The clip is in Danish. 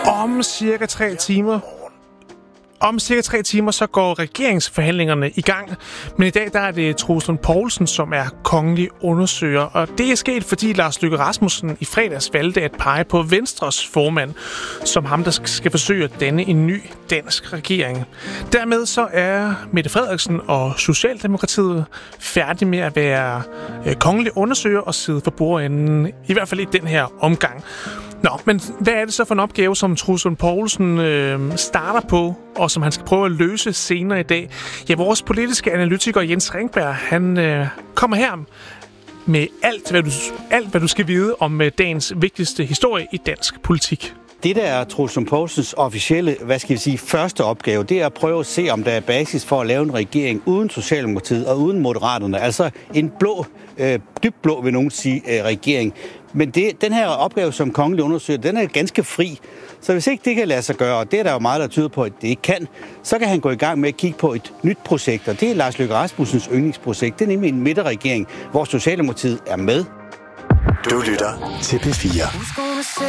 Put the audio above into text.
Om cirka 3 timer så går regeringsforhandlingerne i gang. Men i dag der er det Troels Lund Poulsen, som er kongelig undersøger. Og det er sket, fordi Lars Løkke Rasmussen i fredags valgte at pege på Venstres formand, som ham, der skal forsøge at danne en ny dansk regering. Dermed så er Mette Frederiksen og Socialdemokratiet færdige med at være kongelig undersøger og sidde for bordenden, i hvert fald i den her omgang. Nå, men hvad er det så for en opgave, som Troels Lund Poulsen starter på, og som han skal prøve at løse senere i dag? Ja, vores politiske analytiker Jens Ringberg, han kommer her med alt, hvad du skal vide om dagens vigtigste historie i dansk politik. Det, der er Troels Lund Poulsens officielle, første opgave, det er at prøve at se, om der er basis for at lave en regering uden Socialdemokratiet og uden Moderaterne. Altså en blå, dybt blå, vil nogen sige, regering. Men den her opgave som kongelig undersøger, den er ganske fri. Så hvis ikke det kan lade sig gøre, og det er der jo meget, der tyder på, at det ikke kan, så kan han gå i gang med at kigge på et nyt projekt, og det er Lars Løkke Rasmussens yndlingsprojekt. Det er nemlig en midterregering, hvor Socialdemokratiet er med. Du lytter til P4.